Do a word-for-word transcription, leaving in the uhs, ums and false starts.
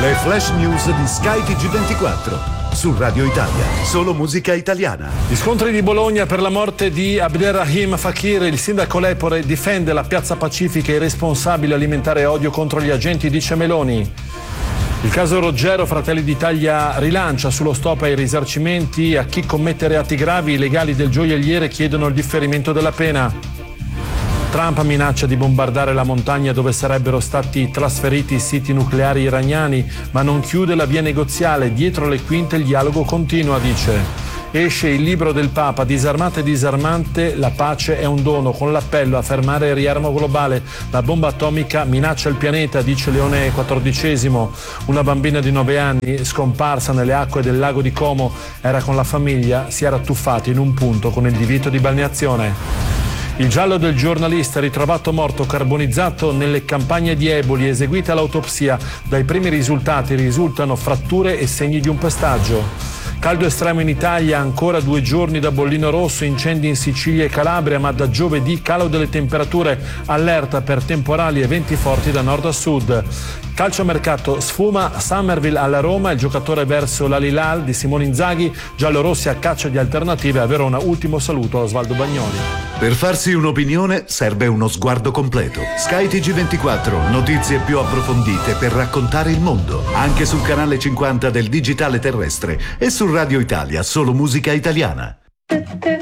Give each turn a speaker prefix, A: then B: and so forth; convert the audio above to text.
A: Le flash news di Sky T G ventiquattro. Su Radio Italia, solo musica italiana.
B: Gli scontri di Bologna per la morte di Abderrahim Fakir. Il sindaco Lepore difende la piazza Pacifica e i responsabili alimentare odio contro gli agenti, dice Meloni. Il caso Roggero, Fratelli d'Italia rilancia sullo stop ai risarcimenti a chi commette reati gravi. I legali del gioielliere chiedono il differimento della pena. Trump minaccia di bombardare la montagna dove sarebbero stati trasferiti i siti nucleari iraniani, ma non chiude la via negoziale. Dietro le quinte il dialogo continua, dice. Esce il libro del Papa, Disarmate e disarmante, la pace è un dono, con l'appello a fermare il riarmo globale. La bomba atomica minaccia il pianeta, dice Leone quattordicesimo. Una bambina di nove anni, scomparsa nelle acque del lago di Como, era con la famiglia, si era tuffata in un punto con il divieto di balneazione. Il giallo del giornalista ritrovato morto carbonizzato nelle campagne di Eboli, eseguita l'autopsia. Dai primi risultati risultano fratture e segni di un pestaggio. Caldo estremo in Italia, ancora due giorni da bollino rosso, incendi in Sicilia e Calabria, ma da giovedì calo delle temperature, allerta per temporali e venti forti da nord a sud. Calciomercato, sfuma Summerville alla Roma, il giocatore verso l'Al-Hilal di Simone Inzaghi, giallorossi a caccia di alternative a Verona. Ultimo saluto a Osvaldo Bagnoli.
A: Per farsi un'opinione serve uno sguardo completo. Sky T G ventiquattro, notizie più approfondite per raccontare il mondo. Anche sul canale cinquanta del digitale terrestre e su Radio Italia, solo musica italiana.